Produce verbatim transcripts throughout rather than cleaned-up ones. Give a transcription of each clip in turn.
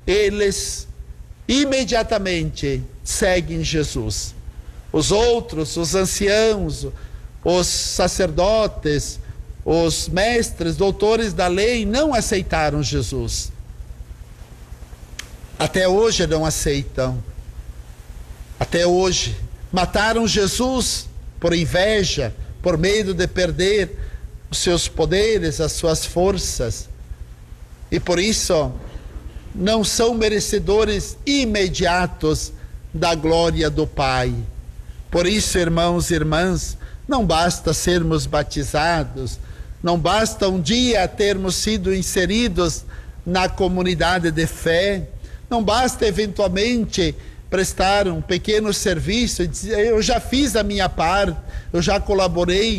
eles imediatamente seguem Jesus. Os outros, os anciãos, os sacerdotes, os mestres, doutores da lei, não aceitaram Jesus. Até hoje não aceitam. Até hoje. Mataram Jesus por inveja, por medo de perder os seus poderes, as suas forças. E por isso não são merecedores imediatos da glória do Pai. Por isso, irmãos e irmãs, não basta sermos batizados, não basta um dia termos sido inseridos na comunidade de fé, não basta eventualmente prestar um pequeno serviço e dizer, eu já fiz a minha parte, eu já colaborei,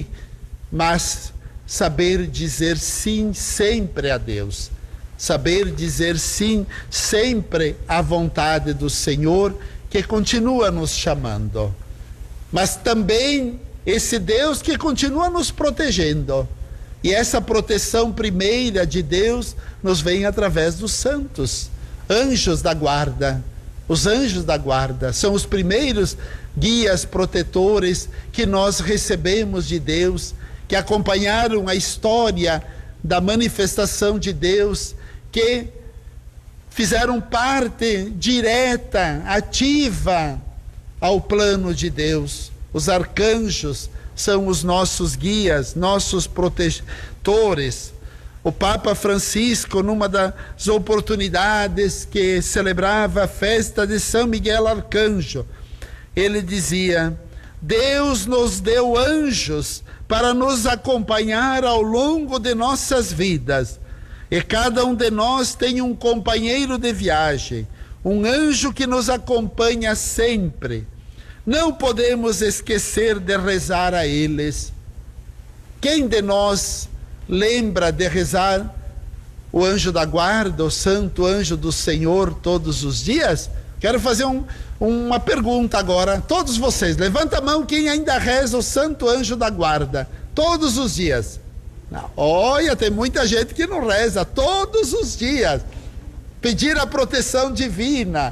mas saber dizer sim sempre a Deus, saber dizer sim sempre à vontade do Senhor, que continua nos chamando, mas também esse Deus que continua nos protegendo. E essa proteção primeira de Deus nos vem através dos santos, anjos da guarda. Os anjos da guarda são os primeiros guias protetores que nós recebemos de Deus, que acompanharam a história da manifestação de Deus, que fizeram parte direta, ativa ao plano de Deus. Os arcanjos são os nossos guias, nossos protetores. O Papa Francisco, numa das oportunidades que celebrava a festa de São Miguel Arcanjo, ele dizia: Deus nos deu anjos para nos acompanhar ao longo de nossas vidas, e cada um de nós tem um companheiro de viagem, um anjo que nos acompanha sempre. Não podemos esquecer de rezar a eles. Quem de nós lembra de rezar o anjo da guarda, o santo anjo do Senhor, todos os dias? Quero fazer um, uma pergunta agora. Todos vocês, levanta a mão quem ainda reza o santo anjo da guarda, todos os dias. Não, olha, tem muita gente que não reza todos os dias. Pedir a proteção divina.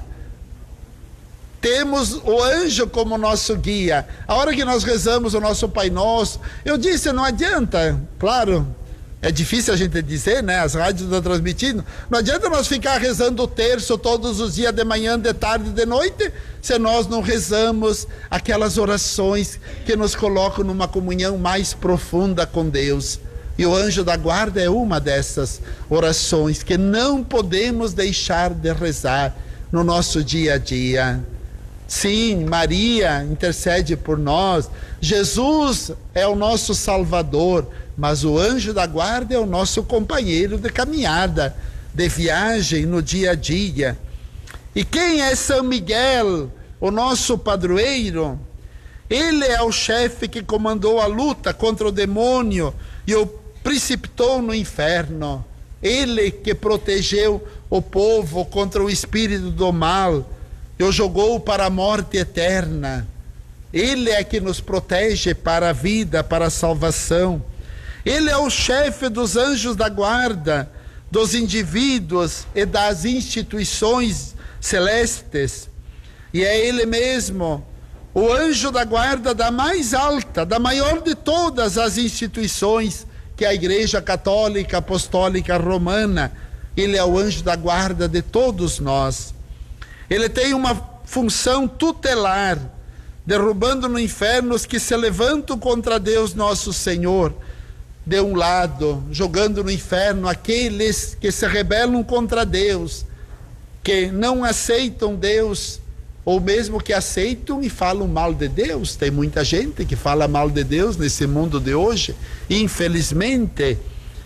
Temos o anjo como nosso guia. A hora que nós rezamos o nosso Pai Nosso, eu disse, não adianta, claro, é difícil a gente dizer, né? As rádios estão transmitindo. Não adianta nós ficar rezando o terço todos os dias, de manhã, de tarde, de noite, se nós não rezamos aquelas orações que nos colocam numa comunhão mais profunda com Deus. E o anjo da guarda é uma dessas orações que não podemos deixar de rezar no nosso dia a dia. Sim, Maria intercede por nós, Jesus é o nosso Salvador, mas o anjo da guarda é o nosso companheiro de caminhada, de viagem no dia a dia. E quem é São Miguel, o nosso padroeiro? Ele é o chefe que comandou a luta contra o demônio e o precipitou no inferno. Ele que protegeu o povo contra o espírito do mal e o jogou para a morte eterna. Ele é que nos protege para a vida, para a salvação. Ele é o chefe dos anjos da guarda, dos indivíduos e das instituições celestes. E é ele mesmo, o anjo da guarda da mais alta, da maior de todas as instituições, que é a Igreja Católica Apostólica Romana. Ele é o anjo da guarda de todos nós. Ele tem uma função tutelar, derrubando no inferno os que se levantam contra Deus nosso Senhor. De um lado, jogando no inferno aqueles que se rebelam contra Deus, que não aceitam Deus, ou mesmo que aceitam e falam mal de Deus. Tem muita gente que fala mal de Deus nesse mundo de hoje, infelizmente.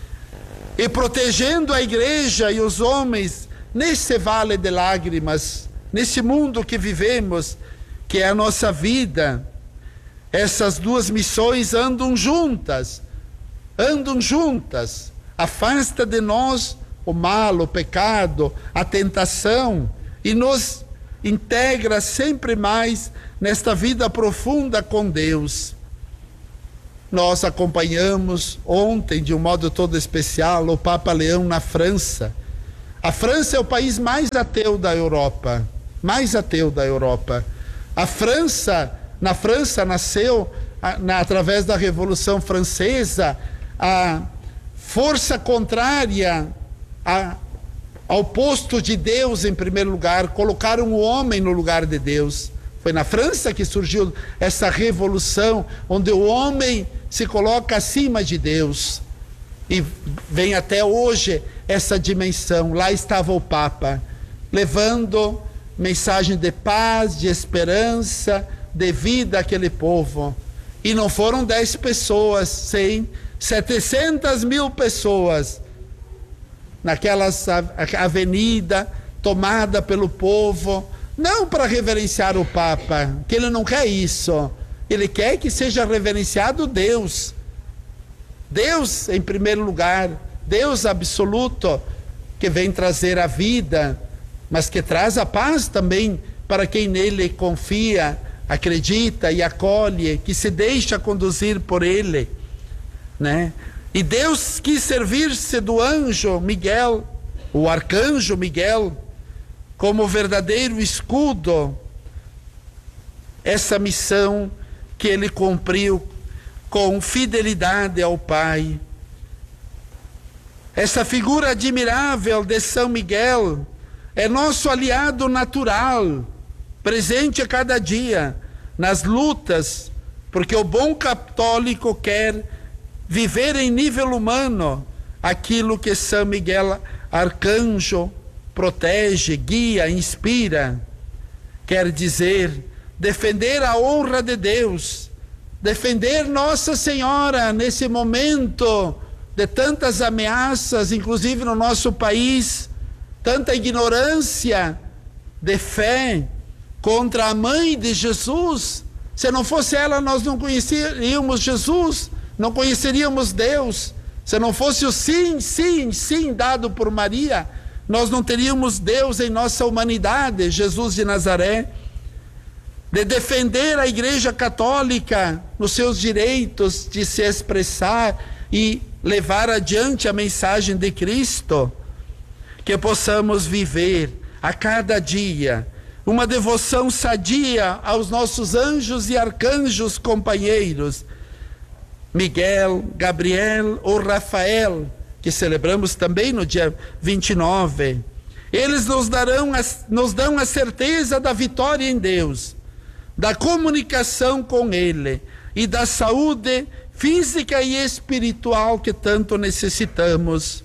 E protegendo a igreja e os homens nesse vale de lágrimas, nesse mundo que vivemos, que é a nossa vida. Essas duas missões andam juntas, andam juntas. Afasta de nós o mal, o pecado, a tentação, e nos integra sempre mais nesta vida profunda com Deus. Nós acompanhamos ontem, de um modo todo especial, o Papa Leão na França, A França é o país mais ateu da Europa, mais ateu da Europa. A França, na França nasceu, a, na, através da Revolução Francesa, a força contrária a, ao posto de Deus em primeiro lugar, colocaram o homem no lugar de Deus. Foi na França que surgiu essa revolução, onde o homem se coloca acima de Deus. E vem até hoje essa dimensão. Lá estava o Papa, levando mensagem de paz, de esperança, de vida àquele povo. E não foram dez pessoas, cem, setecentas mil pessoas naquela avenida tomada pelo povo, não para reverenciar o Papa, que ele não quer isso. Ele quer que seja reverenciado Deus. Deus em primeiro lugar, Deus absoluto, que vem trazer a vida, mas que traz a paz também para quem nele confia, acredita e acolhe, que se deixa conduzir por ele, né? E Deus quis servir-se do anjo Miguel, o arcanjo Miguel, como verdadeiro escudo, essa missão que ele cumpriu com fidelidade ao Pai. Essa figura admirável de São Miguel é nosso aliado natural, presente a cada dia, nas lutas, porque o bom católico quer viver em nível humano aquilo que São Miguel, arcanjo, protege, guia, inspira. Quer dizer, defender a honra de Deus, defender Nossa Senhora nesse momento de tantas ameaças, inclusive no nosso país, tanta ignorância de fé contra a mãe de Jesus. Se não fosse ela, nós não conheceríamos Jesus, não conheceríamos Deus. Se não fosse o sim, sim, sim dado por Maria, nós não teríamos Deus em nossa humanidade, Jesus de Nazaré. De defender a Igreja Católica nos seus direitos de se expressar e levar adiante a mensagem de Cristo. Que possamos viver a cada dia uma devoção sadia aos nossos anjos e arcanjos companheiros, Miguel, Gabriel ou Rafael, que celebramos também no dia vinte e nove. Eles nos darão, nos dão a certeza da vitória em Deus, da comunicação com Ele e da saúde física e espiritual que tanto necessitamos.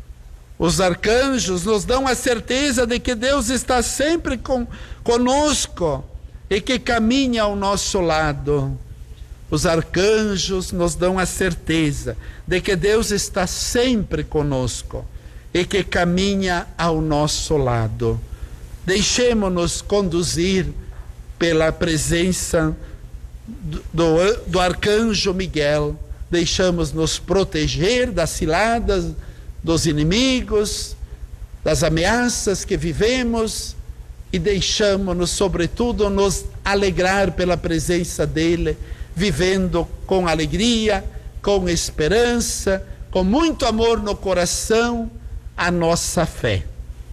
Os arcanjos nos dão a certeza de que Deus está sempre com, conosco e que caminha ao nosso lado. Os arcanjos nos dão a certeza de que Deus está sempre conosco e que caminha ao nosso lado. Deixemo-nos conduzir pela presença do, do, do arcanjo Miguel. Deixamos-nos proteger das ciladas dos inimigos, das ameaças que vivemos, e deixamos-nos, sobretudo, nos alegrar pela presença dele, vivendo com alegria, com esperança, com muito amor no coração, a nossa fé.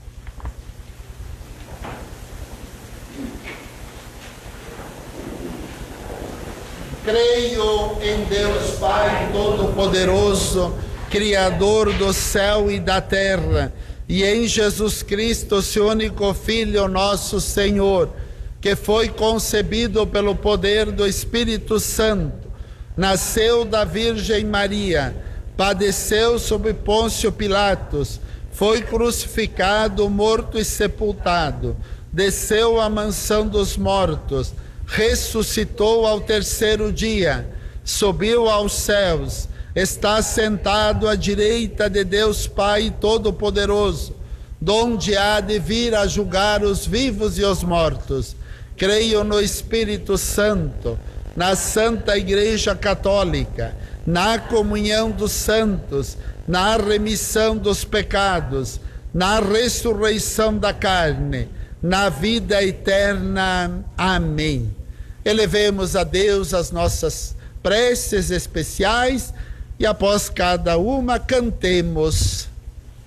Creio em Deus Pai Todo-Poderoso, Criador do céu e da terra, e em Jesus Cristo, seu único Filho, nosso Senhor, que foi concebido pelo poder do Espírito Santo, nasceu da Virgem Maria, padeceu sob Pôncio Pilatos, foi crucificado, morto e sepultado, desceu à mansão dos mortos, ressuscitou ao terceiro dia, subiu aos céus, está sentado à direita de Deus Pai Todo-Poderoso, donde há de vir a julgar os vivos e os mortos. Creio no Espírito Santo, na Santa Igreja Católica, na comunhão dos santos, na remissão dos pecados, na ressurreição da carne, na vida eterna. Amém. Elevemos a Deus as nossas preces especiais e após cada uma cantemos.